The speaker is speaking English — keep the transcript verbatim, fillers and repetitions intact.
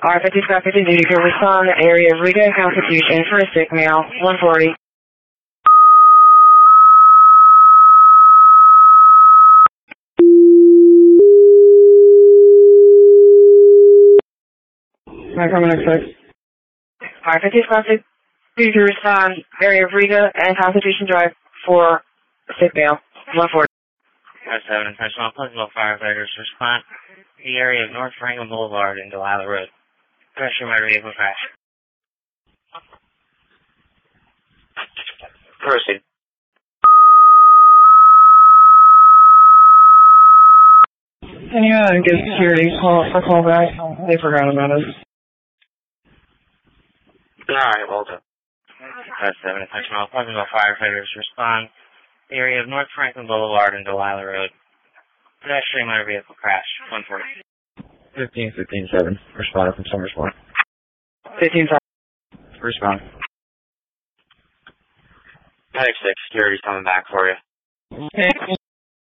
R fifty Scott fifty-two, you can respond area of Riga Constitution for a sick male, one forty. My comment expect. R fifty Scott fifty-two, you can respond area of Riga and Constitution Drive for a sick male, one forty. R seven, intentional Pleasantville firefighters respond to the area of North Franklin Boulevard and Delilah Road. Pressure motor vehicle crash. Proceed. Can you uh, get security call for call back? They forgot about us. Alright, well done. R seven, intentional Pleasantville firefighters respond to the area of North Franklin Boulevard and Delilah Road. Pedestrian motor vehicle crash. one forty. fifteen fifteen seven. Responder from Summers Point. fifteen five. Respond. Medic six, security's coming back for you. Okay.